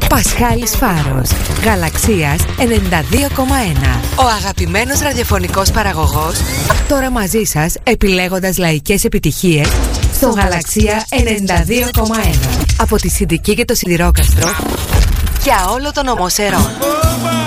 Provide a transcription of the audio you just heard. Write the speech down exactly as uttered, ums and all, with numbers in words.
Πασχάλης Φάρος, Γαλαξίας ενενήντα δύο κόμμα ένα. Ο αγαπημένος ραδιοφωνικός παραγωγός, τώρα μαζί σας επιλέγοντας λαϊκές επιτυχίες στο Γαλαξία ενενήντα δύο κόμμα ένα. Από τη Συντική και το Σιδηρόκαστρο για όλο τον Ομοσερό.